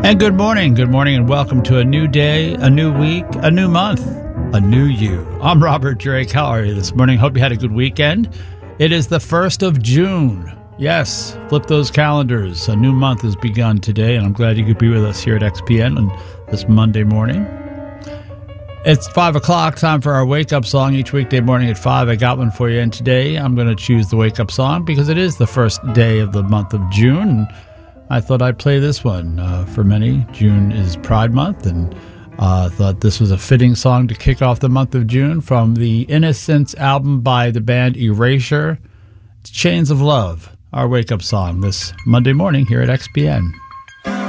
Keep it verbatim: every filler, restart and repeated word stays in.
And good morning, good morning, and welcome to a new day, a new week, a new month, a new you. I'm Robert Drake. How are you this morning? Hope you had a good weekend. It is the first of June. Yes, flip those calendars. A new month has begun today, and I'm glad you could be with us here at X P N on this Monday morning. It's five o'clock, time for our wake-up song each weekday morning at five. I got one for you, and today I'm going to choose the wake-up song because it is the first day of the month of June. I thought I'd play this one. Uh, for many, June is Pride Month, and I uh, thought this was a fitting song to kick off the month of June from the Innocence album by the band Erasure. It's Chains of Love, our wake-up song this Monday morning here at X P N.